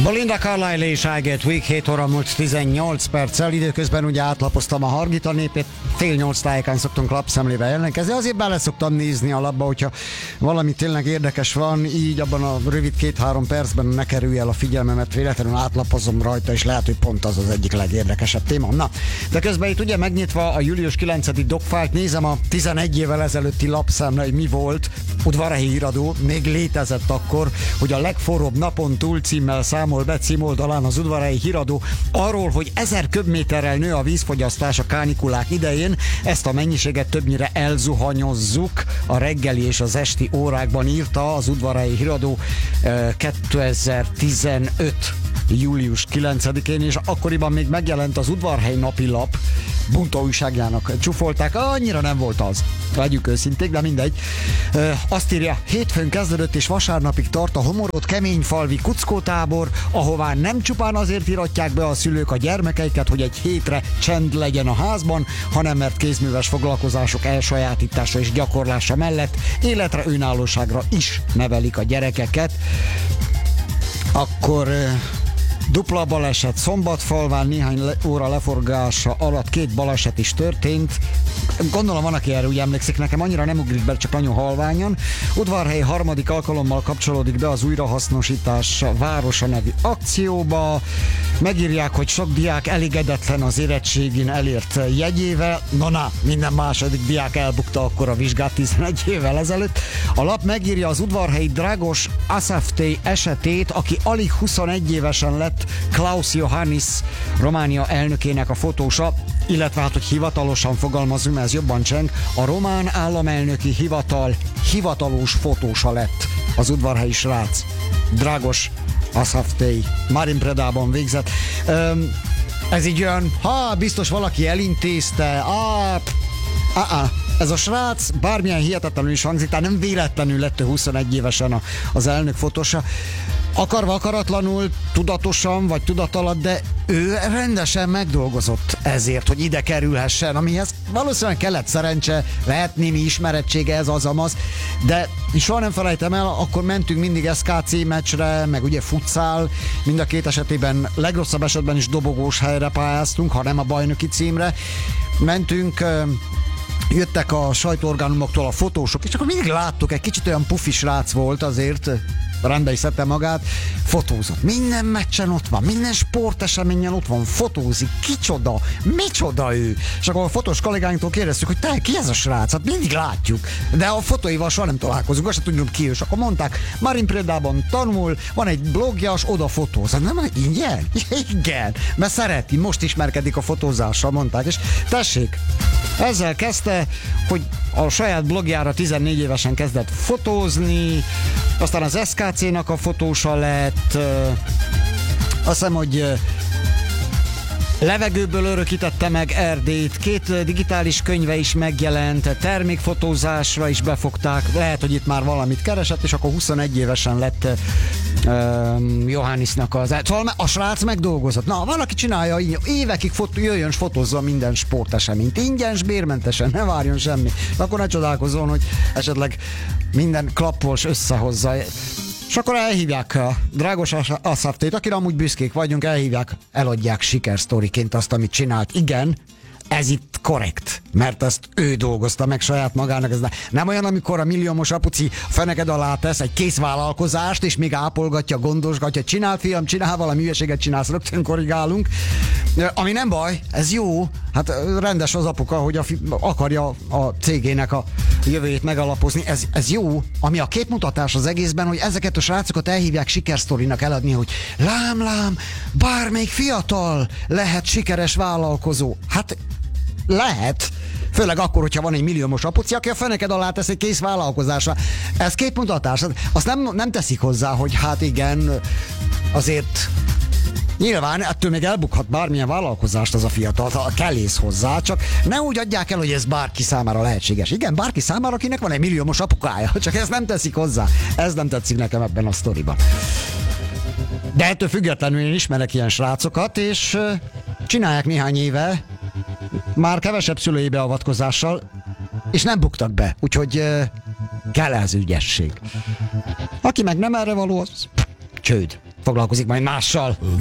Belinda Carlisle és I Get Weak, 7 óra múlt 18 perccel. Időközben ugye átlapoztam a Hargita népét, fél 8 tájékán szoktunk lapszemlével jelentkezni. Azért bele szoktam nézni a labba, hogyha valami tényleg érdekes van, így abban a rövid 2-3 percben ne kerülj el a figyelmemet, véletlenül átlapozom rajta, és lehet, hogy pont az az egyik legérdekesebb téma. Na, de közben itt ugye megnyitva a július 9. dogfájlt, nézem a 11 évvel ezelőtti lapszemle, hogy mi volt. Udvarhelyi híradó, még létezett akkor, hogy a legforróbb napon túl címmel számol be címoldalán az Udvarhelyi híradó arról, hogy 1000 köbméterrel nő a vízfogyasztás a kánikulák idején. Ezt a mennyiséget többnyire elzuhanyozzuk a reggeli és az esti órákban, írta az Udvarhelyi híradó 2015. július 9-én, és akkoriban még megjelent az Udvarhely napilap, Bunta újságjának csúfolták, annyira nem volt az. Legyünk őszinték, de mindegy. Azt írja, hétfőn kezdődött és vasárnapig tart a Homorod Keményfalvi kuckótábor, ahová nem csupán azért iratják be a szülők a gyermekeiket, hogy egy hétre csend legyen a házban, hanem mert kézműves foglalkozások elsajátítása és gyakorlása mellett életre, önállóságra is nevelik a gyerekeket. Akkor dupla baleset Szombatfalván, néhány óra leforgása alatt 2 baleset is történt. Gondolom van, aki erre úgy emlékszik, nekem annyira nem ugrik be, csak nagyon halványan. Udvarhely harmadik alkalommal kapcsolódik be az újrahasznosítás városa nevű akcióba. Megírják, hogy sok diák elégedetlen az érettségin elért jegyével. Na, minden második diák elbukta akkor a vizsgát 11 évvel ezelőtt. A lap megírja az udvarhelyi Dragos Asaftei esetét, aki alig 21 évesen lett Klaus Johannis, Románia elnökének a fotósa, illetve hát, hogy hivatalosan fogalmazunk, ez jobban cseng, a román államelnöki hivatal hivatalos fotósa lett az udvarhelyi srác. Dragos Asaftei, Marin Predában végzett. Ez így olyan, biztos valaki elintézte, ez a srác bármilyen hihetetlenül is hangzik, tehát nem véletlenül lett 21 évesen az elnök fotósa. Akarva, akaratlanul, tudatosan vagy tudat alatt, de ő rendesen megdolgozott ezért, hogy ide kerülhessen, amihez valószínűleg kellett szerencse, lehet némi ismerettsége, ez az amaz, de soha nem felejtem el, akkor mentünk mindig SKC meccsre, meg ugye futszál, mind a két esetében legrosszabb esetben is dobogós helyre pályáztunk, ha nem a bajnoki címre. Mentünk, jöttek a sajtóorgánumoktól a fotósok, és akkor mindig láttuk, egy kicsit olyan pufi srác volt azért, rendbe is szedte magát, fotózott. Minden meccsen ott van, minden sporteseményen ott van, fotózik. Kicsoda, micsoda ő? És akkor a fotós kollégánktól kérdeztük, hogy te, ki ez a srác? Hát mindig látjuk, de a fotóival soha nem találkozunk, azt sem tudjuk ki ő. És akkor mondták, Marin Predában tanul, van egy blogja, és oda fotóz. Nem, ingyen? Igen, mert szereti, most ismerkedik a fotózással, mondták. És tessék, ezzel kezdte, hogy a saját blogjára 14 évesen kezdett fotózni, aztán az SKC-nak a fotósa lett, azt hiszem, hogy levegőből örökítette meg Erdélyt, 2 digitális könyve is megjelent, termékfotózásra is befogták, lehet, hogy itt már valamit keresett, és akkor 21 évesen lett Johannisnak az... Szóval a srác megdolgozott. Na, valaki csinálja, évekig jöjjön, fotózza minden sporteseményt. Ingyen, bérmentesen, ne várjon semmi. Akkor ne csodálkozzon, hogy esetleg minden klappos összehozza. És akkor elhívják a Dragos Asafteit, akire amúgy büszkék vagyunk, elhívják, eladják sikersztoriként azt, amit csinált. Igen, ez itt korrekt, mert ezt ő dolgozta meg saját magának. Ez nem olyan, amikor a milliómos apuci feneked alá tesz egy készvállalkozást, és még ápolgatja, gondosgatja, csinál fiam, csinál valami hülyeséget csinálsz, rögtön korrigálunk. Ami nem baj, ez jó, hát rendes az apuka, hogy akarja a cégének a jövőjét megalapozni, ez jó. Ami a képmutatás az egészben, hogy ezeket a srácokat elhívják sikersztorinak eladni, hogy lám, bármelyik fiatal lehet sikeres vállalkozó. Hát lehet, főleg akkor, hogyha van egy milliómos apuci, aki a feneked alá tesz egy kész vállalkozásra. Ez képmutatás. Azt nem teszik hozzá, hogy hát igen, azért nyilván ettől még elbukhat bármilyen vállalkozást az a fiatal, kellész hozzá, csak ne úgy adják el, hogy ez bárki számára lehetséges. Igen, bárki számára, akinek van egy milliómos apukája, csak ezt nem teszik hozzá. Ez nem tetszik nekem ebben a sztoriban. De ettől függetlenül én ismerek ilyen srácokat, és csinálják néhány éve, már kevesebb szülői beavatkozással, és nem buktak be, úgyhogy kell ez ügyesség. Aki meg nem erre való, az csőd. foglalkozik majd mással.